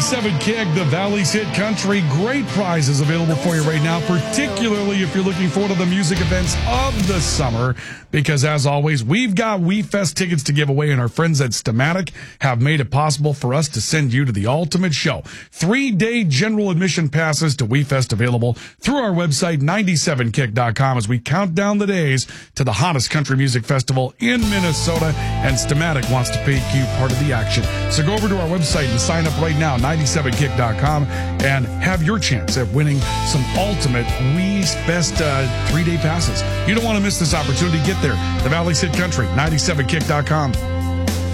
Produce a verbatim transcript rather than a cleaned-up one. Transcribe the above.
ninety-seven Kick, the Valley's Hit Country. Great prizes available for you right now, particularly if you're looking forward to the music events of the summer. Because as always, we've got WeFest tickets to give away, and our friends at Stamatic have made it possible for us to send you to the ultimate show. Three-day general admission passes to WeFest available through our website, ninety-seven kick dot com, as we count down the days to the hottest country music festival in Minnesota, and Stamatic wants to make you part of the action. So go over to our website and sign up right now, ninety-seven kick dot com, and have your chance at winning some ultimate WeFest uh, three-day passes. You don't want to miss this opportunity. Get there. The Valley's Hit Country, ninety-seven kick dot com.